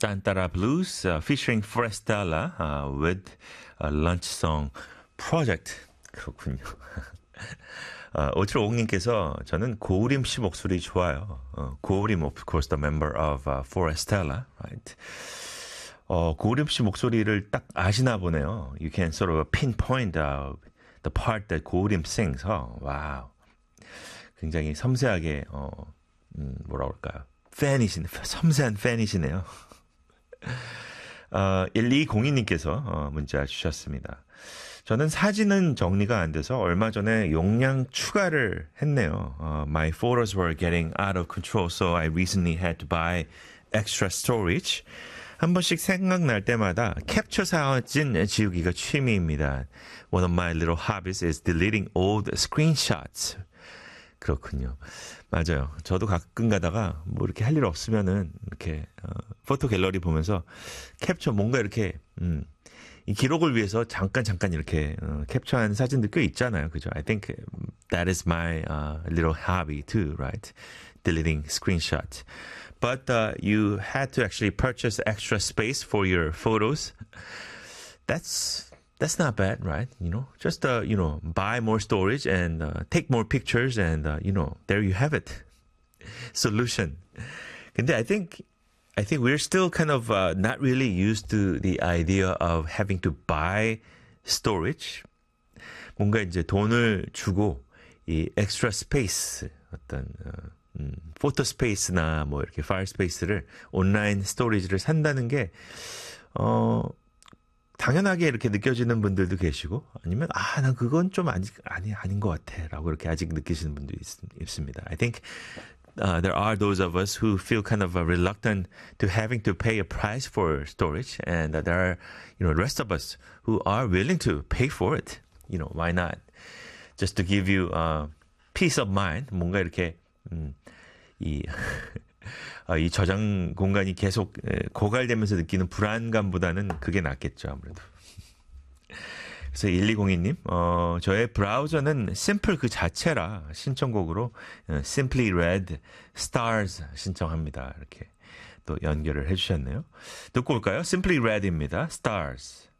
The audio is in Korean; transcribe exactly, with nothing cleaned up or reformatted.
짠따라 Blues uh, featuring Forestella uh, with a lunch song project. 그렇군요. 어, 오칠오공님께서 저는 고우림 씨 목소리 좋아요. 어, 고우림, of course, the member of uh, Forestella, right? 어, 고우림 씨 목소리를 딱 아시나 보네요. You can sort of pinpoint uh, the part that 고우림 sings. 어, 와우. 굉장히 섬세하게, 어, 음, 뭐라 그럴까요? 팬이신, 섬세한 팬이시네요. 어, 일이공이님께서 어, 문자 주셨습니다. 저는 사진은 정리가 안 돼서 얼마 전에 용량 추가를 했네요. Uh, my photos were getting out of control, so I recently had to buy extra storage. 한 번씩 생각날 때마다 캡처 사진 지우기가 취미입니다. One of my little hobbies is deleting old screenshots. 그렇군요. 맞아요. 저도 가끔 가다가 뭐 이렇게 할 일 없으면은 이렇게 어, 포토 갤러리 보면서 캡처 뭔가 이렇게 음, 이 기록을 위해서 잠깐 잠깐 이렇게 어, 캡처한 사진들 꽤 있잖아요. 그죠? I think that is my uh, little hobby too, right? Deleting screenshots. But uh, you had to actually purchase extra space for your photos. That's that's not bad, right? You know, just uh, you know, buy more storage and uh, take more pictures, and uh, you know, there you have it. Solution. 근데 I think I think we're still kind of uh, not really used to the idea of having to buy storage. 뭔가 이제 돈을 주고 이 extra space 어떤 어, 음, 포토 스페이스나 뭐 이렇게 파일 스페이스를 온라인 스토리지를 산다는 게 어. 당연하게 이렇게 느껴지는 분들도 계시고 아니면 아, 난 그건 좀 아직 아니 아닌 것 같아라고 이렇게 아직 느끼시는 분도 있, 있습니다. I think uh, there are those of us who feel kind of uh, reluctant to having to pay a price for storage, and uh, there are you know the rest of us who are willing to pay for it. You know, why not? Just to give you uh, peace of mind. 뭔가 이렇게 음, 이 어, 이 저장 공간이 계속 고갈되면서 느끼는 불안감보다는 그게 낫겠죠, 아무래도. 그래서 일이공이님, 어, 저의 브라우저는 심플 그 자체라 신청곡으로 Simply Red Stars 신청합니다. 이렇게 또 연결을 해주셨네요. 듣고 올까요? Simply Red입니다. Stars.